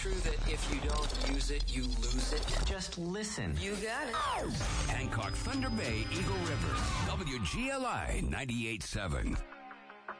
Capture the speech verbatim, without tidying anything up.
true that if you don't use it, you lose it? Just listen. You got it. Hancock, Thunder Bay, Eagle River, W G L I ninety-eight point seven.